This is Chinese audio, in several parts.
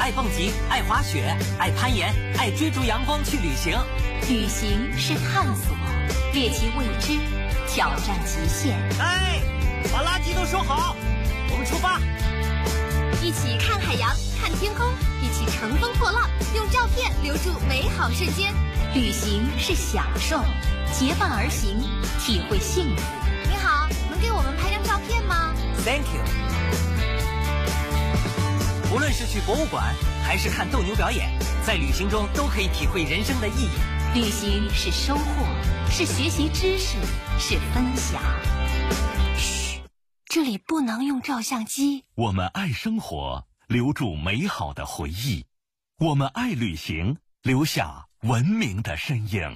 爱蹦极、爱滑雪、爱攀岩、爱追逐阳光去旅行。 旅行是探索，猎奇未知，挑战极限。 哎，把垃圾都收好，我们出发。 一起看海洋，看天空，一起乘风破浪，用照片留住美好瞬间。 旅行是享受，结伴而行，体会幸福。 你好，能给我们拍张照片吗？ Thank you。无论是去博物馆，还是看斗牛表演，在旅行中都可以体会人生的意义。 旅行是收获，是学习知识，是分享。嘘，这里不能用照相机。 我们爱生活，留住美好的回忆；我们爱旅行，留下文明的身影。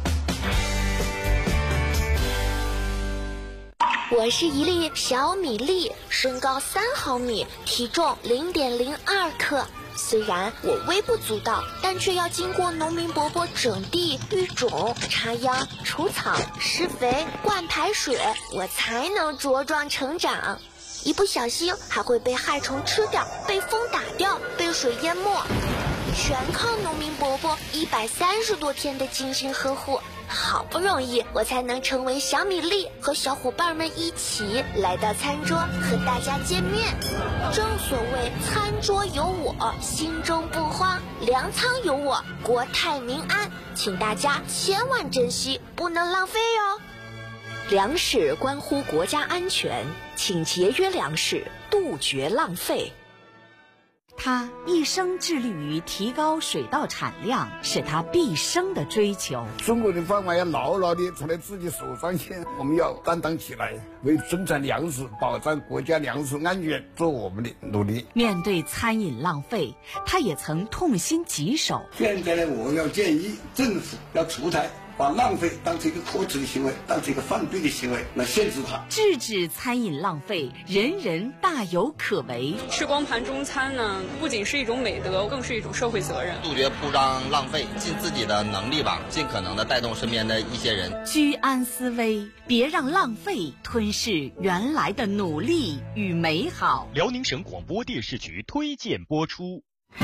我是一粒小米粒，身高3毫米，体重0.02克。虽然我微不足道，但却要经过农民伯伯整地、育种、插秧、除草、施肥、灌排水，我才能茁壮成长。一不小心还会被害虫吃掉，被风打掉，被水淹没，全靠农民伯伯130多天的精心呵护。好不容易我才能成为小米粒，和小伙伴们一起来到餐桌和大家见面。正所谓餐桌有我，心中不慌；粮仓有我，国泰民安。请大家千万珍惜，不能浪费哦。粮食关乎国家安全，请节约粮食，杜绝浪费。 他一生致力于提高水稻产量，是他毕生的追求。 中国的饭碗要牢牢地从自己手上先，我们要担当起来，为生产粮食、保障国家粮食安全做我们的努力。 面对餐饮浪费，他也曾痛心疾首。 现在呢，我要建议政府要出台，把浪费当成一个可耻的行为，当成一个犯罪的行为来限制它。 制止餐饮浪费，人人大有可为。 吃光盘中餐呢，不仅是一种美德，更是一种社会责任。 杜绝铺张浪费，尽自己的能力吧，尽可能的带动身边的一些人。 居安思危，别让浪费吞噬原来的努力与美好。 辽宁省广播电视局推荐播出。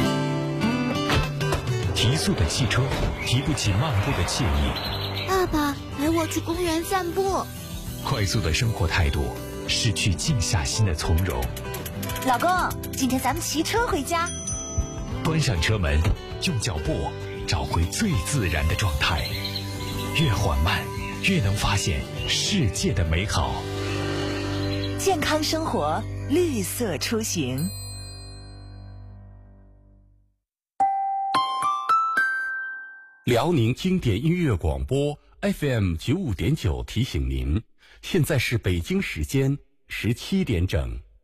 提速的汽车，提不起漫步的惬意。 爸爸，陪我去公园散步。 快速的生活态度，失去静下心的从容。 老公，今天咱们骑车回家。 关上车门，用脚步找回最自然的状态。越缓慢，越能发现世界的美好。 健康生活，绿色出行。 辽宁经典音乐广播 FM95.9 提醒您，现在是北京时间17点整。